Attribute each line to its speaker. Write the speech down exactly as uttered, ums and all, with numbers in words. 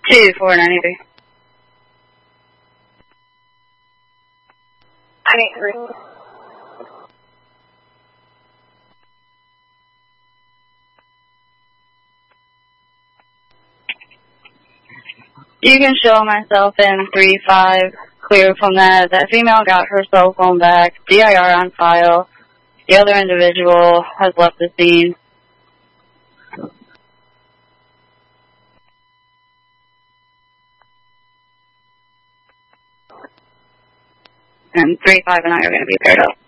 Speaker 1: two four ninety-three. ninety-three. You can show myself in three five. Clear from that. That female got her cell phone back. D I R on file. The other individual has left the scene. And three five and I are going to be paired up.